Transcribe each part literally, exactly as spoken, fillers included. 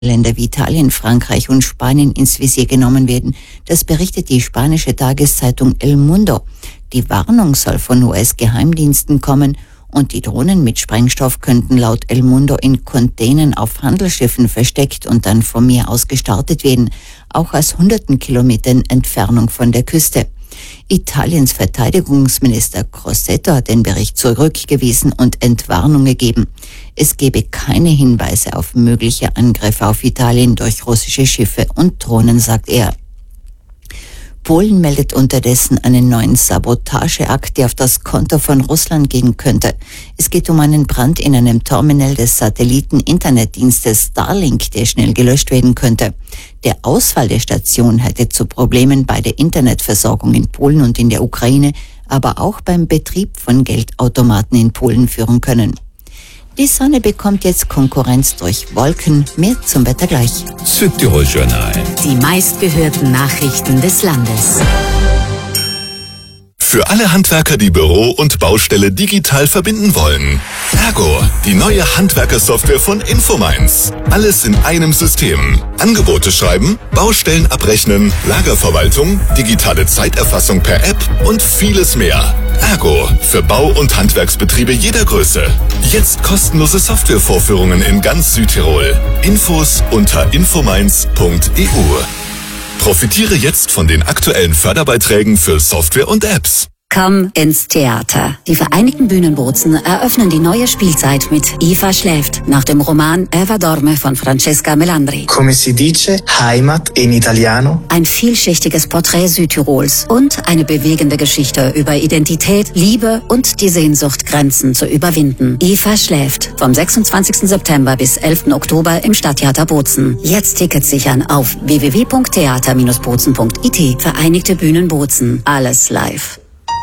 Länder wie Italien, Frankreich und Spanien ins Visier genommen werden. Das berichtet die spanische Tageszeitung El Mundo. Die Warnung soll von U S-Geheimdiensten kommen und die Drohnen mit Sprengstoff könnten laut El Mundo in Containern auf Handelsschiffen versteckt und dann vom Meer aus gestartet werden, auch aus hunderten Kilometern Entfernung von der Küste. Italiens Verteidigungsminister Crosetto hat den Bericht zurückgewiesen und Entwarnung gegeben. Es gebe keine Hinweise auf mögliche Angriffe auf Italien durch russische Schiffe und Drohnen, sagt er. Polen meldet unterdessen einen neuen Sabotageakt, der auf das Konto von Russland gehen könnte. Es geht um einen Brand in einem Terminal des Satelliten-Internetdienstes Starlink, der schnell gelöscht werden könnte. Der Ausfall der Station hätte zu Problemen bei der Internetversorgung in Polen und in der Ukraine, aber auch beim Betrieb von Geldautomaten in Polen führen können. Die Sonne bekommt jetzt Konkurrenz durch Wolken. Mehr zum Wetter gleich. Südtirol Journal. Die meistgehörten Nachrichten des Landes. Für alle Handwerker, die Büro und Baustelle digital verbinden wollen. Ergo, die neue Handwerkersoftware von Infomines. Alles in einem System. Angebote schreiben, Baustellen abrechnen, Lagerverwaltung, digitale Zeiterfassung per App und vieles mehr. Ergo, für Bau- und Handwerksbetriebe jeder Größe. Jetzt kostenlose Softwarevorführungen in ganz Südtirol. Infos unter infomines punkt e u. Profitiere jetzt von den aktuellen Förderbeiträgen für Software und Apps. Komm ins Theater. Die Vereinigten Bühnenbozen eröffnen die neue Spielzeit mit Eva schläft, nach dem Roman Eva dorme von Francesca Melandri. Come si dice, Heimat in Italiano. Ein vielschichtiges Porträt Südtirols und eine bewegende Geschichte über Identität, Liebe und die Sehnsucht, Grenzen zu überwinden. Eva schläft, vom sechsundzwanzigsten September bis elften Oktober im Stadttheater Bozen. Jetzt Tickets sichern auf w w w punkt theater Bindestrich bozen punkt i t. Vereinigte Bühnen Bozen. Alles live.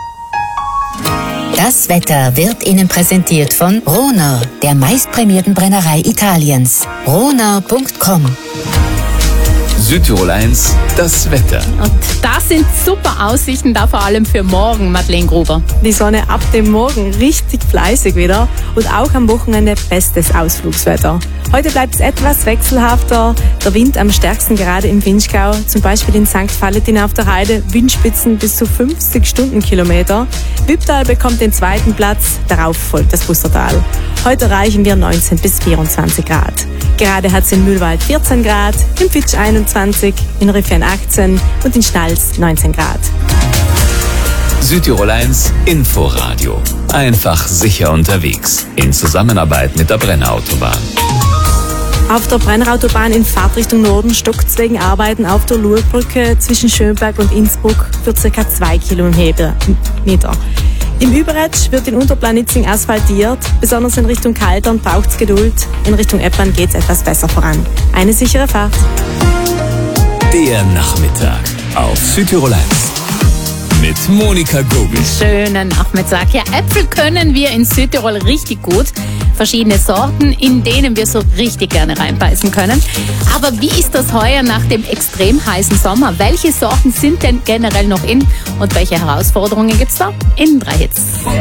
Das Wetter wird Ihnen präsentiert von Rohner, der meistprämierten Brennerei Italiens. rohner punkt com. Südtirol eins, das Wetter. Und das sind super Aussichten, da vor allem für morgen, Madeleine Gruber. Die Sonne ab dem Morgen richtig fleißig wieder und auch am Wochenende bestes Ausflugswetter. Heute bleibt es etwas wechselhafter, der Wind am stärksten gerade im Vinschgau, zum Beispiel in Sankt Valentin auf der Heide, Windspitzen bis zu fünfzig Stundenkilometer. Wipptal bekommt den zweiten Platz, darauf folgt das Bussertal. Heute erreichen wir neunzehn bis vierundzwanzig Grad. Gerade hat es in Mühlwald vierzehn Grad, im Fitsch einundzwanzig, in Rüffien achtzehn und in Schnals neunzehn Grad. Südtirol eins Inforadio. Einfach sicher unterwegs. In Zusammenarbeit mit der Brennerautobahn. Auf der Brennerautobahn in Fahrtrichtung Norden stockt es wegen Arbeiten auf der Lurbrücke zwischen Schönberg und Innsbruck für ca. zwei Kilometer. Im Überetsch wird in Unterplanitzing asphaltiert. Besonders in Richtung Kaltern braucht es Geduld. In Richtung Eppern geht es etwas besser voran. Eine sichere Fahrt. Der Nachmittag auf Südtirol eins. Mit Monika Gobisch. Schönen Nachmittag. Ja, Äpfel können wir in Südtirol richtig gut. Verschiedene Sorten, in denen wir so richtig gerne reinbeißen können. Aber wie ist das heuer nach dem extrem heißen Sommer? Welche Sorten sind denn generell noch in und welche Herausforderungen gibt's da? In drei Hits.